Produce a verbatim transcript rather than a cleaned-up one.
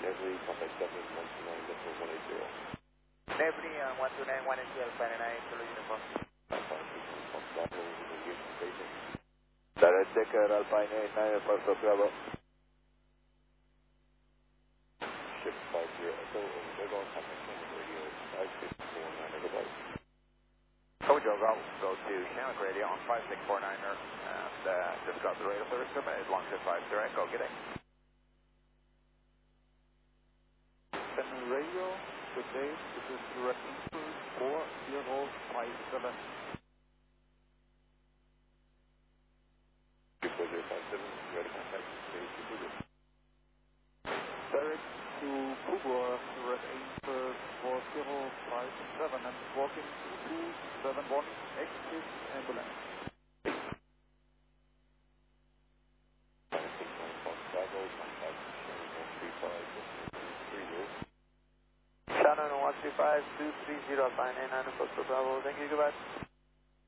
Every contact seven one two nine decimal one eight zero. Every uh, one two nine one eight zero Alpha nine Zulu Uniform. Alpha six one Bravo navigation station. Direct Decker Alpha nine nine First of Bravo. Ship five zero Echo over mobile contact center radio five six four nine megabytes. Code Joe, go, go to Chinook Radio on five six four nine er, and uh, just got the radio service terminated, long ship five zero Echo, good day. Channel Radio, good day, this is direct impulse four zero five seven. four zero five seven, ready contact station Google. Direct to Google, direct impulse four zero five seven and walking to two seven one, exit ambulance. six one one Bravo, contact Shannon one three five three zero. Shannon one three five two three zero Alpha nine nine Foxtrot Bravo, thank you, goodbye.